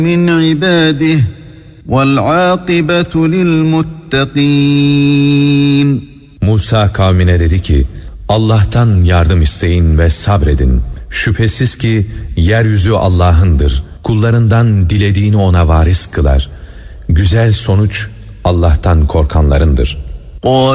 min ibadihi vel âkıbetu lil muttakîn. Musa kavmine dedi ki, Allah'tan yardım isteyin ve sabredin. Şüphesiz ki yeryüzü Allah'ındır. Kullarından dilediğini ona varis kılar. Güzel sonuç Allah'tan korkanlarındır.